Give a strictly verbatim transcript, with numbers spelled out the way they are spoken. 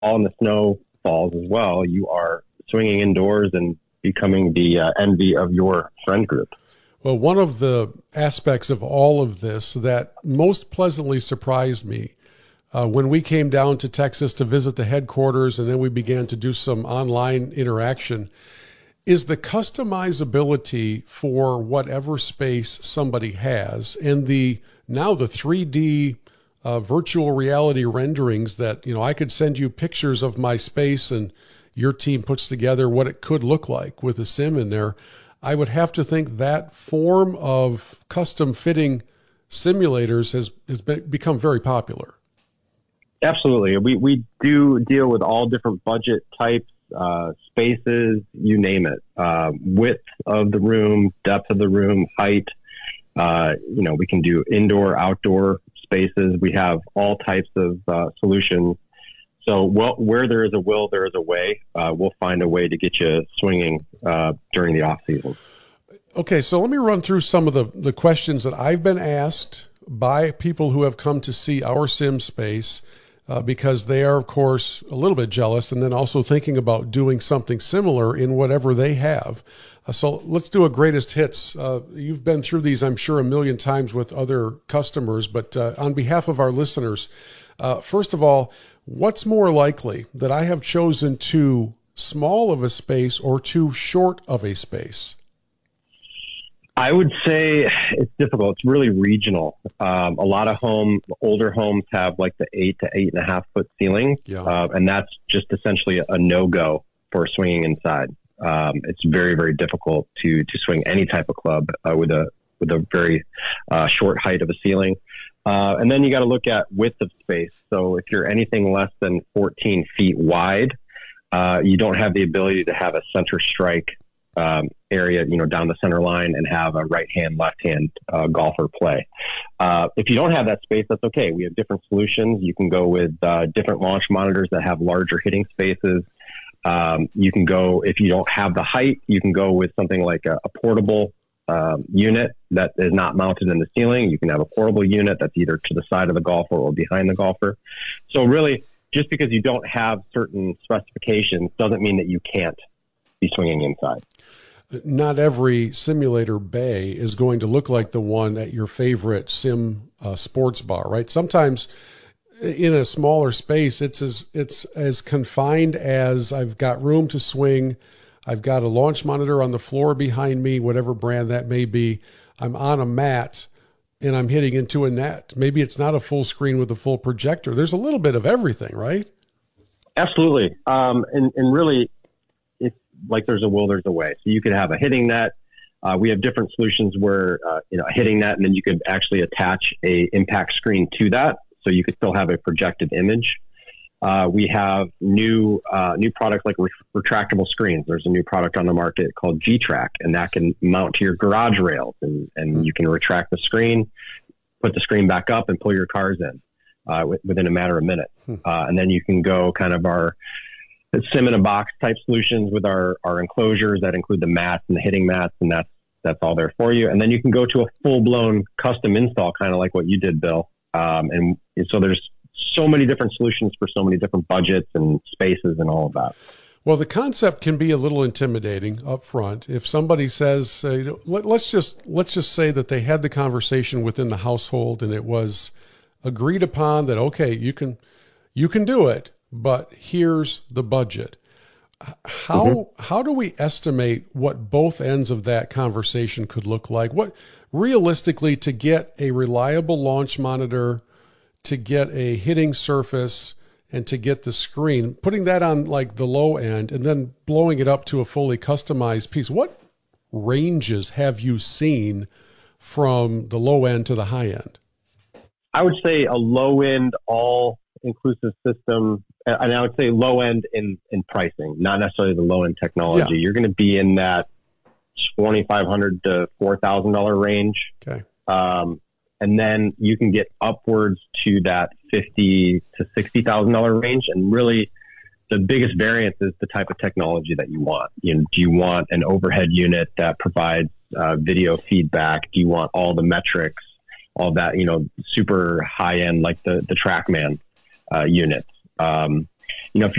and the snow falls as well, you are swinging indoors and becoming the uh, envy of your friend group. Well, one of the aspects of all of this that most pleasantly surprised me uh, when we came down to Texas to visit the headquarters, and then we began to do some online interaction, is the customizability for whatever space somebody has, and the now the three D uh, virtual reality renderings that, you know, I could send you pictures of my space and your team puts together what it could look like with a sim in there. I would have to think that form of custom fitting simulators has, has been, become very popular. Absolutely. We, we do deal with all different budget types, uh, spaces, you name it, uh, width of the room, depth of the room, height. Uh, you know, we can do indoor, outdoor spaces. We have all types of uh, solutions. So well, where there is a will, there is a way. Uh, we'll find a way to get you swinging uh, during the off season. Okay, so let me run through some of the, the questions that I've been asked by people who have come to see our sim space uh, because they are, of course, a little bit jealous and then also thinking about doing something similar in whatever they have. Uh, so let's do a greatest hits. Uh, you've been through these, I'm sure, a million times with other customers, but uh, on behalf of our listeners, uh, first of all, what's more likely, that I have chosen too small of a space or too short of a space? I would say it's difficult. It's really regional. Um, a lot of home, older homes have like the eight to eight and a half foot ceilings. Yeah. Uh, and that's just essentially a, a no-go for swinging inside. Um, it's very, very difficult to, to swing any type of club uh, with a, with a very uh, short height of a ceiling. Uh, and then you got to look at width of space. So if you're anything less than fourteen feet wide, uh, you don't have the ability to have a center strike um, area, you know, down the center line and have a right hand, left hand uh, golfer play. Uh, if you don't have that space, that's okay. We have different solutions. You can go with uh, different launch monitors that have larger hitting spaces. Um, you can go, if you don't have the height, you can go with something like a, a portable Um, unit that is not mounted in the ceiling. You can have a portable unit that's either to the side of the golfer or behind the golfer. So really, just because you don't have certain specifications doesn't mean that you can't be swinging inside. Not every simulator bay is going to look like the one at your favorite sim uh, sports bar, right? Sometimes in a smaller space, it's as, it's as confined as I've got room to swing. I've got a launch monitor on the floor behind me, whatever brand that may be. I'm on a mat and I'm hitting into a net. Maybe it's not a full screen with a full projector. There's a little bit of everything, right? Absolutely. Um, and, and really, it's like there's a will, there's a way. So you could have a hitting net. Uh, we have different solutions where, uh, you know, a hitting net, and then you could actually attach a impact screen to that. So you could still have a projected image. Uh, we have new uh, new products like re- retractable screens. There's a new product on the market called G-Track, and that can mount to your garage rails, and, and you can retract the screen, put the screen back up, and pull your cars in uh, w- within a matter of minutes. Hmm. Uh, and then you can go kind of our sim in a box type solutions with our, our enclosures that include the mats and the hitting mats, and that's that's all there for you. And then you can go to a full blown custom install, kind of like what you did, Bill. Um, and so there's so many different solutions for so many different budgets and spaces and all of that. Well, the concept can be a little intimidating up front. If somebody says, uh, you know, let, let's just let's just say that they had the conversation within the household and it was agreed upon that, okay, you can you can do it, but here's the budget. How mm-hmm. how do we estimate what both ends of that conversation could look like? What realistically, to get a reliable launch monitor, to get a hitting surface, and to get the screen, putting that on like the low end and then blowing it up to a fully customized piece, what ranges have you seen from the low end to the high end? I would say a low end, all inclusive system. And I would say low end in, in pricing, not necessarily the low end technology. Yeah. You're going to be in that twenty-five hundred dollars to four thousand dollars range. Okay. Um, and then you can get upwards to that fifty thousand to sixty thousand dollars range. And really the biggest variance is the type of technology that you want. You know, do you want an overhead unit that provides uh, video feedback? Do you want all the metrics, all that, you know, super high end, like the, the TrackMan uh, units? Um, you know, if